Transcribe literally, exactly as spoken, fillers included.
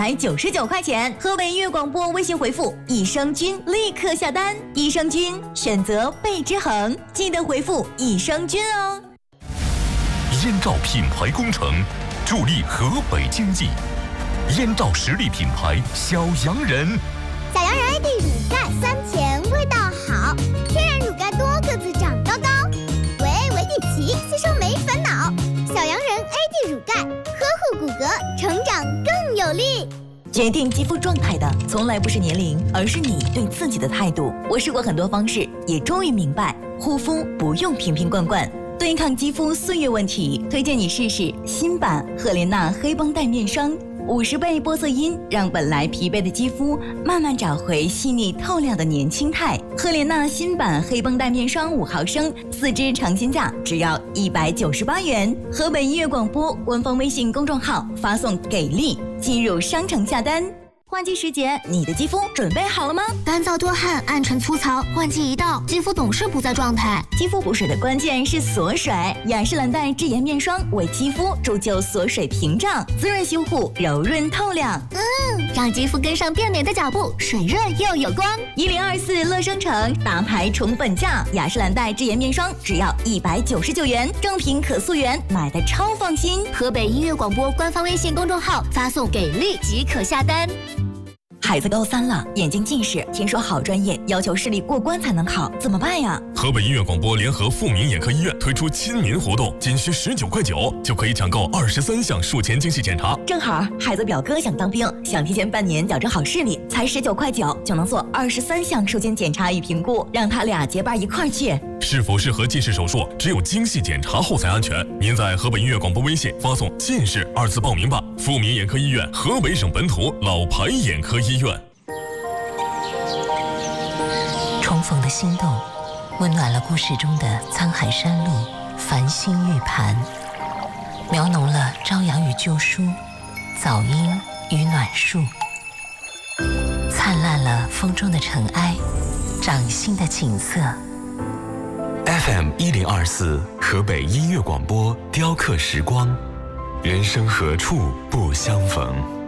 百九十九块钱。河北音乐广播微信回复益生菌立刻下单，益生菌选择倍之恒，记得回复益生菌哦。 燕赵品牌工程助力河北经济，燕赵实力品牌小洋人。 小洋人 A D 乳钙酸甜味道好，天然乳钙多个子长高高，维维地奇吸收没烦恼。小洋人 A D 乳钙呵护骨骼，成长更有力。 决定肌肤状态的从来不是年龄，而是你对自己的态度。我试过很多方式，也终于明白，护肤不用瓶瓶罐罐。对抗肌肤岁月问题，推荐你试试新版赫莲娜黑绷带面霜，五十倍玻色因让本来疲惫的肌肤慢慢找回细腻透亮的年轻态。赫莲娜新版黑绷带面霜五毫升，四支尝鲜价只要一百九十八元。河北音乐广播官方微信公众号发送给力，进入商城下单。换季时节，你的肌肤准备好了吗？ 干燥多汗、暗沉粗糙，换季一到，肌肤总是不在状态。 肌肤补水的关键是锁水，雅诗兰黛智妍面霜为肌肤铸就锁水屏障，滋润修护，柔润透亮。 嗯，让肌肤跟上变美的脚步，水润又有光。 一零二四乐生城大牌宠粉价，雅诗兰黛智妍面霜只要一百九十九元，正品可溯源，买的超放心。 河北音乐广播官方微信公众号发送给力即可下单。 孩子高三了，眼睛近视，听说好专业要求视力过关才能考，怎么办呀？ 河北音乐广播联合富民眼科医院推出亲民活动，仅需十九块九就可以抢购二十三项术前精细检查。 正好孩子表哥想当兵，想提前半年矫正好视力，才十九块九就能做二十三项术前检查与评估，让他俩结伴一块儿去。 是否适合近视手术，只有精细检查后才安全。您在河北音乐广播微信发送近视二字报名吧。富民眼科医院，河北省本土老牌眼科医院。 重逢的心动，温暖了故事中的沧海山路，繁星玉盘，描浓了朝阳与旧书，早莺与暖树，灿烂了风中的尘埃，掌心的景色。 F M 一零二四河北音乐广播，雕刻时光，人生何处不相逢。